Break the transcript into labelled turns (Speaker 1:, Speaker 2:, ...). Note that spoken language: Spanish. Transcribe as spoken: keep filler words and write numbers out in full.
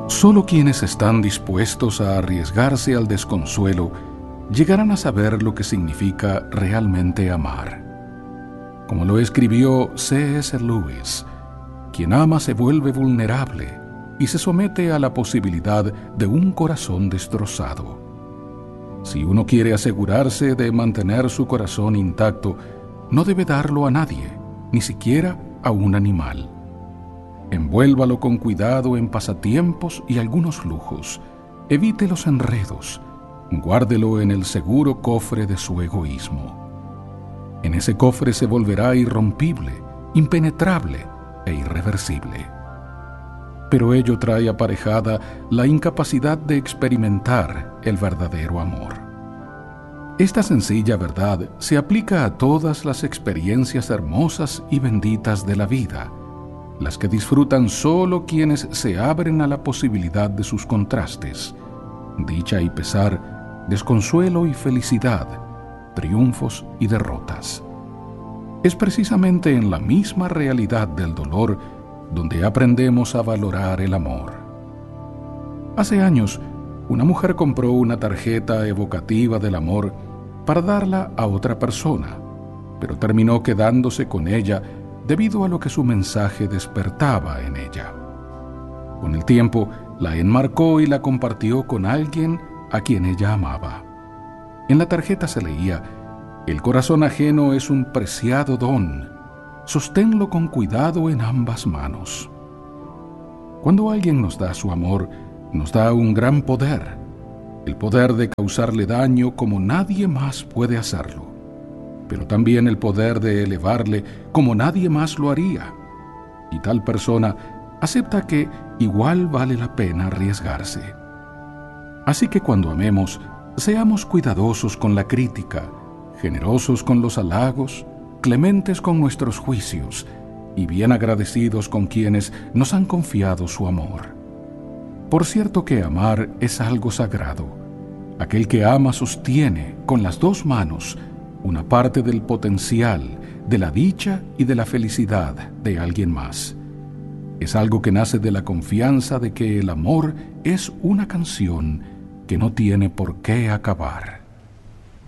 Speaker 1: Solo quienes están dispuestos a arriesgarse al desconsuelo llegarán a saber lo que significa realmente amar. Como lo escribió C S Lewis, quien ama se vuelve vulnerable y se somete a la posibilidad de un corazón destrozado. Si uno quiere asegurarse de mantener su corazón intacto, no debe darlo a nadie, ni siquiera a un animal. Envuélvalo con cuidado en pasatiempos y algunos lujos. Evite los enredos. Guárdelo en el seguro cofre de su egoísmo. En ese cofre se volverá irrompible, impenetrable e irreversible. Pero ello trae aparejada la incapacidad de experimentar el verdadero amor. Esta sencilla verdad se aplica a todas las experiencias hermosas y benditas de la vida, las que disfrutan solo quienes se abren a la posibilidad de sus contrastes, dicha y pesar, desconsuelo y felicidad, triunfos y derrotas. Es precisamente en la misma realidad del dolor donde aprendemos a valorar el amor. Hace años, una mujer compró una tarjeta evocativa del amor para darla a otra persona, pero terminó quedándose con ella debido a lo que su mensaje despertaba en ella. Con el tiempo, la enmarcó y la compartió con alguien a quien ella amaba. En la tarjeta se leía: «El corazón ajeno es un preciado don. Sosténlo con cuidado en ambas manos». Cuando alguien nos da su amor, nos da un gran poder, el poder de causarle daño como nadie más puede hacerlo, pero también el poder de elevarle como nadie más lo haría. Y tal persona acepta que igual vale la pena arriesgarse. Así que cuando amemos, seamos cuidadosos con la crítica, generosos con los halagos, clementes con nuestros juicios y bien agradecidos con quienes nos han confiado su amor. Por cierto que amar es algo sagrado. Aquel que ama sostiene con las dos manos una parte del potencial, de la dicha y de la felicidad de alguien más. Es algo que nace de la confianza de que el amor es una canción que no tiene por qué acabar.